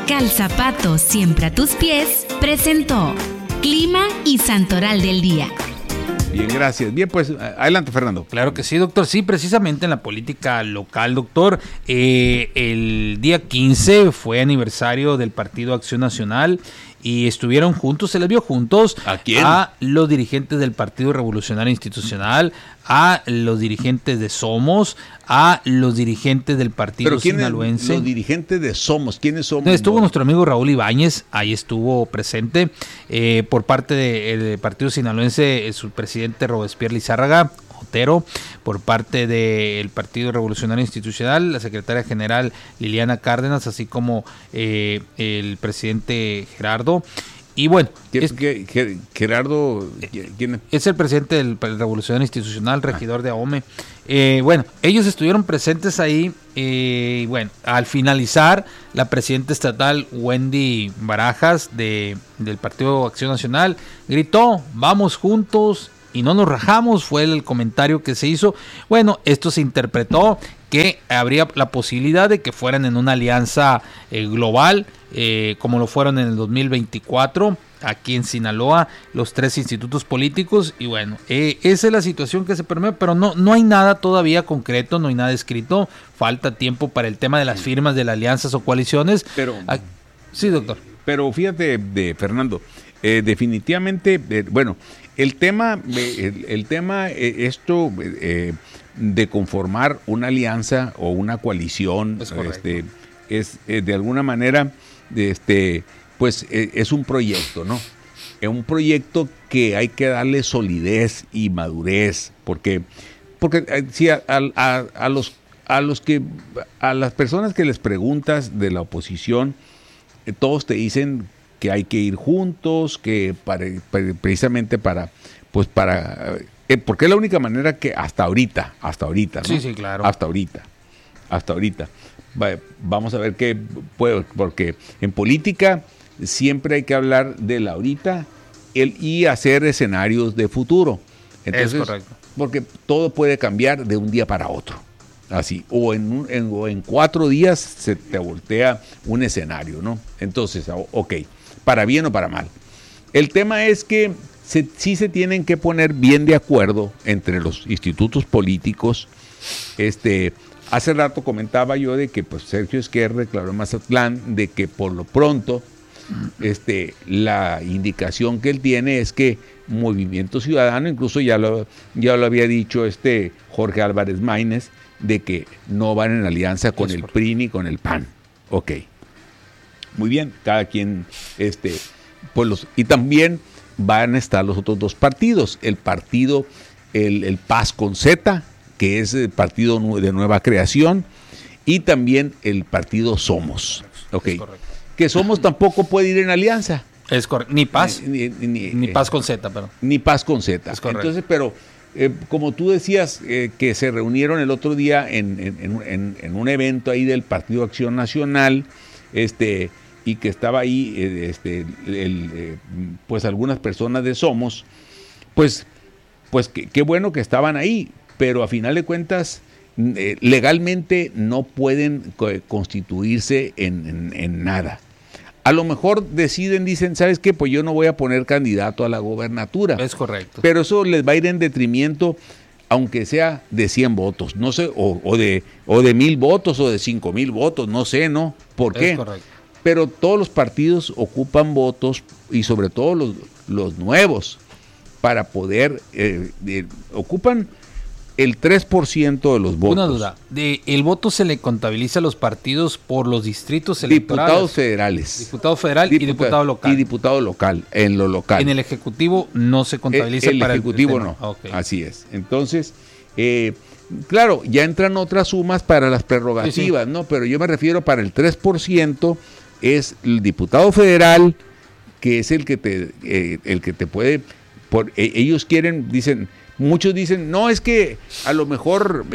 Calzapato siempre a tus pies presentó Clima y Santoral del Día. Bien, gracias. Bien, pues adelante, Fernando. Claro que sí, doctor. Sí, precisamente en la política local, doctor. El día 15 fue aniversario del Partido Acción Nacional y estuvieron juntos, se les vio juntos. ¿A quién? A los dirigentes del Partido Revolucionario Institucional, a los dirigentes de Somos, a los dirigentes del Partido Sinaloense. Los dirigentes de Somos, ¿quiénes somos? Estuvo nuestro amigo Raúl Ibáñez, ahí estuvo presente. Por parte del Partido Sinaloense, su presidente Robespierre Lizárraga Otero. Por parte del Partido Revolucionario Institucional, la secretaria general Liliana Cárdenas, así como el presidente Gerardo. Y bueno, Gerardo, ¿quién es el presidente del Revolucionario Institucional, regidor de AOME. Bueno, ellos estuvieron presentes ahí. Bueno, al finalizar, la presidenta estatal Wendy Barajas del Partido Acción Nacional gritó: "Vamos juntos y no nos rajamos", fue el comentario que se hizo. Bueno, esto se interpretó que habría la posibilidad de que fueran en una alianza global, como lo fueron en el 2024, aquí en Sinaloa, los tres institutos políticos. Y bueno, esa es la situación que se permea, pero no hay nada todavía concreto, no hay nada escrito, falta tiempo para el tema de las firmas de las alianzas o coaliciones. Sí, doctor. Pero fíjate, Fernando, definitivamente, bueno, el tema de conformar una alianza o una coalición es de alguna manera pues es un proyecto, ¿no? Es un proyecto que hay que darle solidez y madurez, porque si a las personas que les preguntas de la oposición, todos te dicen que hay que ir juntos, que precisamente porque es la única manera que hasta ahorita, ¿no? Sí, claro. Hasta ahorita. Vamos a ver qué puede, porque en política siempre hay que hablar del ahorita y hacer escenarios de futuro. Entonces, es correcto. Porque todo puede cambiar de un día para otro. Así, o en 4 días se te voltea un escenario, ¿no? Entonces, ok, para bien o para mal. El tema es que sí se tienen que poner bien de acuerdo entre los institutos políticos. Hace rato comentaba yo de que pues Sergio Esquerra declaró en Mazatlán de que por lo pronto la indicación que él tiene es que Movimiento Ciudadano, incluso ya lo había dicho Jorge Álvarez Maínez, de que no van en alianza con el PRI ni con el PAN. Ok. Muy bien, cada quien, y también van a estar los otros dos partidos, el partido, el Paz con Z, que es el partido de nueva creación, y también el partido Somos. Ok. Que Somos tampoco puede ir en alianza. Es correcto. Ni Paz. Ni Paz con Z, perdón. Ni Paz con Z. Es correcto. Entonces, pero como tú decías, que se reunieron el otro día en un evento ahí del Partido Acción Nacional, y que estaba ahí, pues algunas personas de Somos, pues qué bueno que estaban ahí, pero a final de cuentas, legalmente no pueden constituirse en nada. A lo mejor dicen, ¿sabes qué? Pues yo no voy a poner candidato a la gobernatura. Es correcto. Pero eso les va a ir en detrimento, aunque sea de 100 votos, no sé, o de 1,000 votos o de 5,000 votos, no sé, ¿no? ¿Por qué? Es correcto. Pero todos los partidos ocupan votos, y sobre todo los nuevos, para poder, ocupan el 3% de los votos. Una duda, ¿el voto se le contabiliza a los partidos por los distritos electorales? Diputados federales. Diputado federal y diputado local. Y diputado local, en lo local. En el Ejecutivo no se contabiliza el para Ejecutivo no. Okay. Así es. Entonces, claro, ya entran otras sumas para las prerrogativas, sí. ¿No? Pero yo me refiero para el 3%, es el diputado federal, que es el que te puede, ellos quieren, muchos dicen, no, es que a lo mejor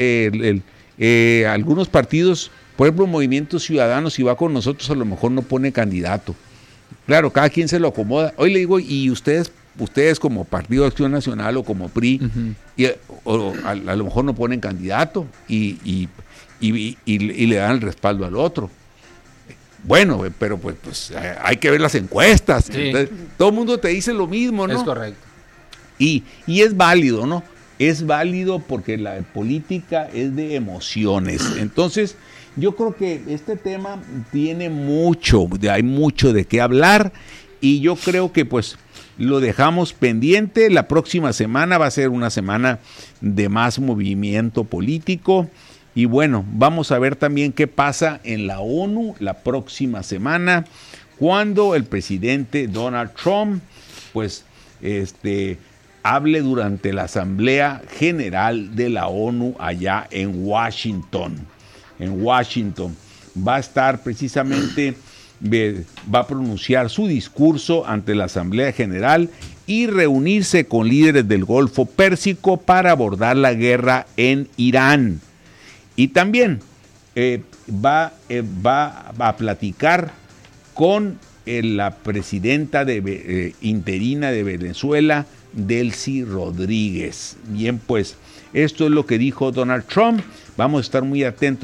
algunos partidos, por ejemplo, Movimiento Ciudadano, si va con nosotros, a lo mejor no pone candidato. Claro, cada quien se lo acomoda. Hoy le digo, y ustedes como Partido de Acción Nacional o como PRI, uh-huh. a lo mejor no ponen candidato y le dan el respaldo al otro. Bueno, pero pues hay que ver las encuestas. Sí. Entonces, todo el mundo te dice lo mismo, ¿no? Es correcto. Y es válido, ¿no? Es válido porque la política es de emociones. Entonces, yo creo que este tema tiene hay mucho de qué hablar, y yo creo que pues lo dejamos pendiente. La próxima semana va a ser una semana de más movimiento político. Y bueno, vamos a ver también qué pasa en la ONU la próxima semana, cuando el presidente Donald Trump, pues, hable durante la Asamblea General de la ONU allá en Washington. En Washington va a estar precisamente, va a pronunciar su discurso ante la Asamblea General y reunirse con líderes del Golfo Pérsico para abordar la guerra en Irán. Y también va a platicar con la presidenta interina de Venezuela, Delcy Rodríguez. Bien, pues esto es lo que dijo Donald Trump. Vamos a estar muy atentos